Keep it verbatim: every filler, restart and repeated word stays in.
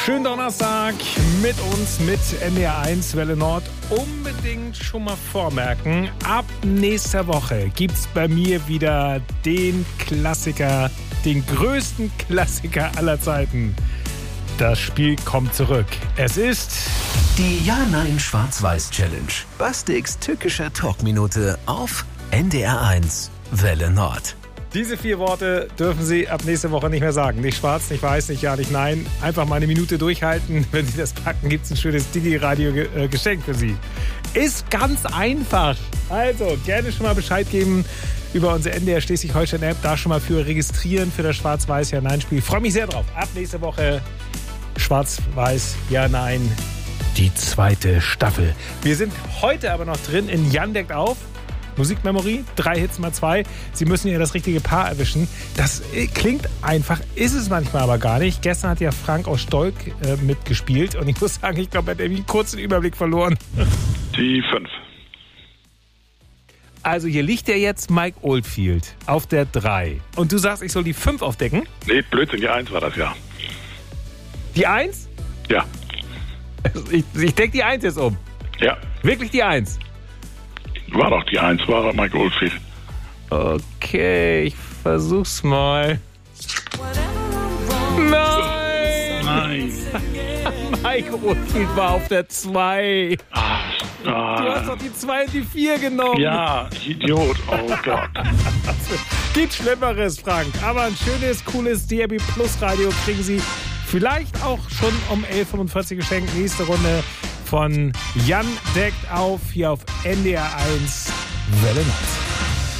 Schönen Donnerstag mit uns, mit N D R eins Welle Nord. Unbedingt schon mal vormerken, ab nächster Woche gibt's bei mir wieder den Klassiker, den größten Klassiker aller Zeiten. Das Spiel kommt zurück. Es ist die Ja-Nein-Schwarz-Weiß-Challenge. Bastiks tückischer Talkminute auf N D R eins Welle Nord. Diese vier Worte dürfen Sie ab nächste Woche nicht mehr sagen. Nicht schwarz, nicht weiß, nicht ja, nicht nein. Einfach mal eine Minute durchhalten. Wenn Sie das packen, gibt es ein schönes Digi-Radio-Geschenk für Sie. Ist ganz einfach. Also, gerne schon mal Bescheid geben über unsere N D R Schleswig-Holstein-App. Da schon mal für registrieren für das Schwarz-Weiß-Ja-Nein-Spiel. Ich freue mich sehr drauf. Ab nächste Woche Schwarz-Weiß-Ja-Nein. Die zweite Staffel. Wir sind heute aber noch drin in Jan deckt auf. Musikmemory, drei Hits mal zwei. Sie müssen ja das richtige Paar erwischen. Das klingt einfach, ist es manchmal aber gar nicht. Gestern hat ja Frank aus Stolk äh, mitgespielt und ich muss sagen, ich glaube, er hat irgendwie kurz den Überblick verloren. Die fünf. Also hier liegt ja jetzt Mike Oldfield auf der drei. Und du sagst, ich soll die fünf aufdecken? Nee, Blödsinn, die eins war das ja. Die eins? Ja. Ich, ich decke die eins jetzt um. Ja. Wirklich die eins? War doch die eins, war doch Mike Oldfield. Okay, ich versuch's mal. Nein! Nein. Mike Oldfield war auf der zwei. Ah, ah. Du hast doch die zwei und die vier genommen. Ja, Idiot, oh Gott. Gibt Schlimmeres, Frank. Aber ein schönes, cooles D R B Plus Radio kriegen Sie vielleicht auch schon um elf Uhr fünfundvierzig geschenkt. Nächste Runde von Jan deckt auf hier auf N D R eins Welle Nord.